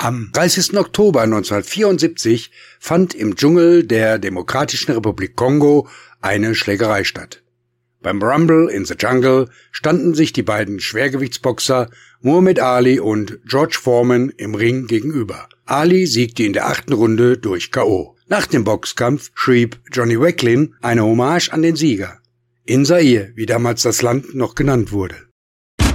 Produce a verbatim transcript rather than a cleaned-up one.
Am dreißigsten Oktober neunzehnhundertvierundsiebzig fand im Dschungel der Demokratischen Republik Kongo eine Schlägerei statt. Beim Rumble in the Jungle standen sich die beiden Schwergewichtsboxer Muhammad Ali und George Foreman im Ring gegenüber. Ali siegte in der achten Runde durch K O Nach dem Boxkampf schrieb Johnny Wacklin eine Hommage an den Sieger. In Zaire, wie damals das Land noch genannt wurde.